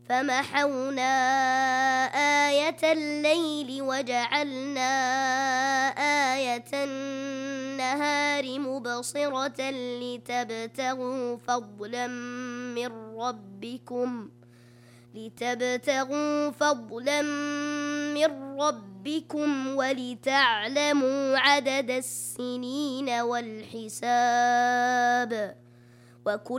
فمحونا آية الليل وجعلنا آية النهار مبصرة لتبتغوا فضلا من ربكم ولتعلموا عدد السنين والحساب وكل